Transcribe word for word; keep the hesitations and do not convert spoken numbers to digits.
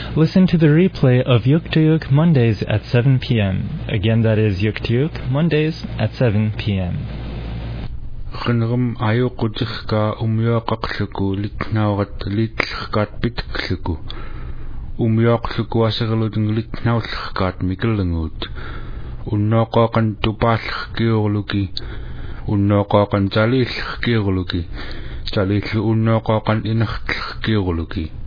Listen to the replay of Yuk to Yuk Mondays at seven p.m. Again, that is Yuk to Yuk Mondays at seven p.m. Qinrum ayuqutiqqa umyuaqaqluku litnaurat litllerkaat pitkluku umyuaqluku aserlutun litnaullerkaat mikellenguut unnoqaqan tupaallerkiurluki unnoqaqan talillerkiurluki talillu unnoqaqan inertlerkiurluki